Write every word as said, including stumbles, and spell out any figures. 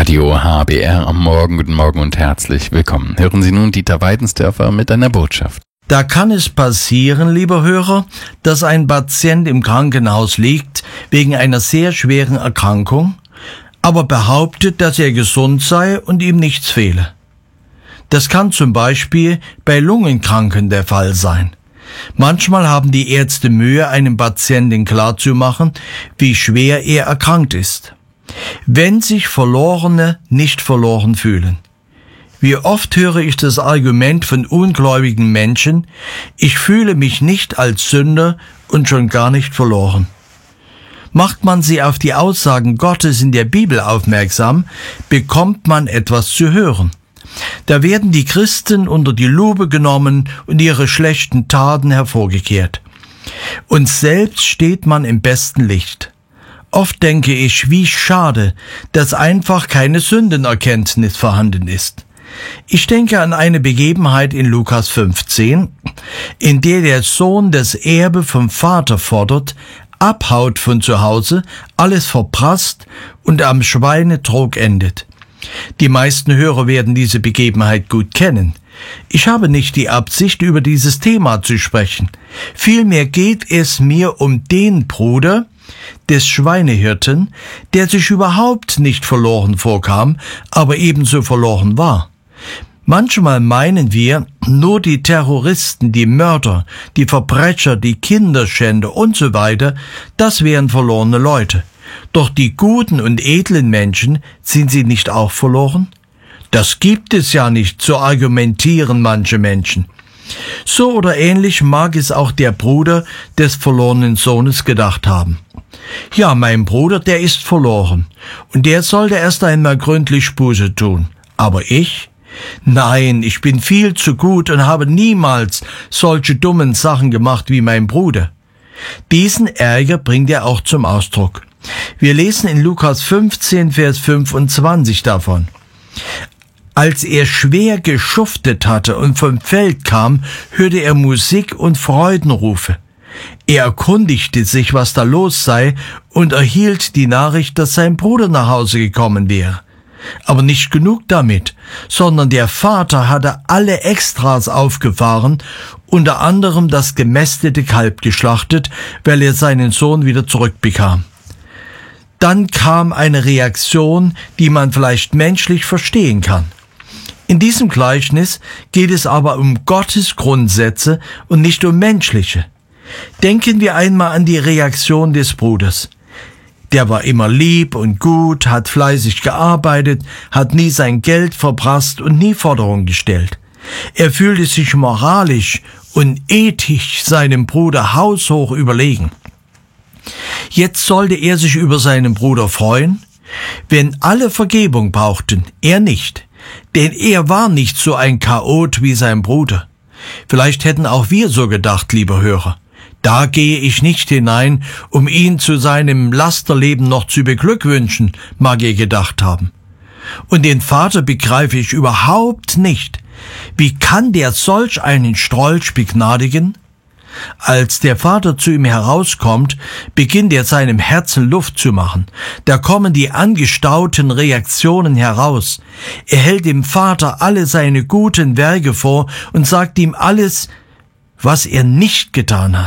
Radio H B R am Morgen. Guten Morgen und herzlich willkommen. Hören Sie nun Dieter Weidensdörfer mit einer Botschaft. Da kann es passieren, lieber Hörer, dass ein Patient im Krankenhaus liegt wegen einer sehr schweren Erkrankung, aber behauptet, dass er gesund sei und ihm nichts fehle. Das kann zum Beispiel bei Lungenkranken der Fall sein. Manchmal haben die Ärzte Mühe, einem Patienten klarzumachen, wie schwer er erkrankt ist. Wenn sich Verlorene nicht verloren fühlen. Wie oft höre ich das Argument von ungläubigen Menschen, ich fühle mich nicht als Sünder und schon gar nicht verloren. Macht man sie auf die Aussagen Gottes in der Bibel aufmerksam, bekommt man etwas zu hören. Da werden die Christen unter die Lupe genommen und ihre schlechten Taten hervorgekehrt. Und selbst steht man im besten Licht. Oft denke ich, wie schade, dass einfach keine Sündenerkenntnis vorhanden ist. Ich denke an eine Begebenheit in Lukas fünfzehn, in der der Sohn das Erbe vom Vater fordert, abhaut von zu Hause, alles verprasst und am Schweinetrog endet. Die meisten Hörer werden diese Begebenheit gut kennen. Ich habe nicht die Absicht, über dieses Thema zu sprechen. Vielmehr geht es mir um den Bruder des Schweinehirten, der sich überhaupt nicht verloren vorkam, aber ebenso verloren war. Manchmal meinen wir, nur die Terroristen, die Mörder, die Verbrecher, die Kinderschänder und so weiter, das wären verlorene Leute. Doch die guten und edlen Menschen, sind sie nicht auch verloren? Das gibt es ja nicht, so argumentieren manche Menschen. So oder ähnlich mag es auch der Bruder des verlorenen Sohnes gedacht haben. Ja, mein Bruder, der ist verloren, und der sollte erst einmal gründlich Buße tun. Aber ich? Nein, ich bin viel zu gut und habe niemals solche dummen Sachen gemacht wie mein Bruder. Diesen Ärger bringt er auch zum Ausdruck. Wir lesen in Lukas fünfzehn, Vers fünfundzwanzig davon. Als er schwer geschuftet hatte und vom Feld kam, hörte er Musik und Freudenrufe. Er erkundigte sich, was da los sei, und erhielt die Nachricht, dass sein Bruder nach Hause gekommen wäre. Aber nicht genug damit, sondern der Vater hatte alle Extras aufgefahren, unter anderem das gemästete Kalb geschlachtet, weil er seinen Sohn wieder zurückbekam. Dann kam eine Reaktion, die man vielleicht menschlich verstehen kann. In diesem Gleichnis geht es aber um Gottes Grundsätze und nicht um menschliche. Denken wir einmal an die Reaktion des Bruders. Der war immer lieb und gut, hat fleißig gearbeitet, hat nie sein Geld verprasst und nie Forderungen gestellt. Er fühlte sich moralisch und ethisch seinem Bruder haushoch überlegen. Jetzt sollte er sich über seinen Bruder freuen, wenn alle Vergebung brauchten, er nicht. Denn er war nicht so ein Chaot wie sein Bruder. Vielleicht hätten auch wir so gedacht, lieber Hörer. Da gehe ich nicht hinein, um ihn zu seinem Lasterleben noch zu beglückwünschen, mag er gedacht haben. Und den Vater begreife ich überhaupt nicht. Wie kann der solch einen Strolch begnadigen? Als der Vater zu ihm herauskommt, beginnt er seinem Herzen Luft zu machen. Da kommen die angestauten Reaktionen heraus. Er hält dem Vater alle seine guten Werke vor und sagt ihm alles, was er nicht getan hat.